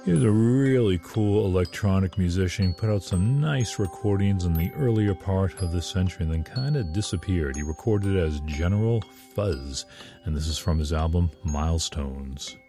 He was a really cool electronic musician. He put out some nice recordings in the earlier part of the century and then kind of disappeared. He recorded as General Fuzz, and this is from his album Milestones.